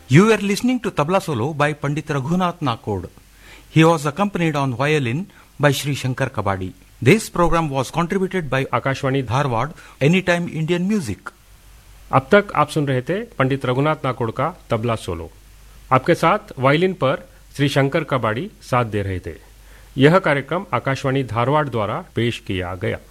You were listening to Tabla Solo by Pandit Raghunath Nakod. He was accompanied on violin by Sri Shankar Kabadi. This program was contributed by Akashvani Dharwad, Anytime Indian Music. अब तक आप सुन रहे थे पंडित रघुनाथ नाकोड़ का tabla solo. आपके साथ violin पर श्री शंकर कबाड़ी साथ दे रहे थे। यह कार्यक्रम आकाशवाणी धारवाड़ द्वारा पेश किया गया।